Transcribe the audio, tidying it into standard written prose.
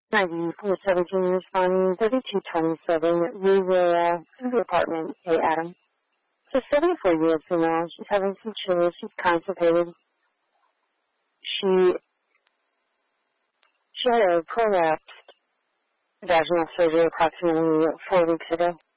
9417 responding 3227 Revere apartment. Hey, Adam. So 74-year-old female. She's having some chills. She's constipated. She had a prolapsed vaginal surgery approximately 4 weeks ago.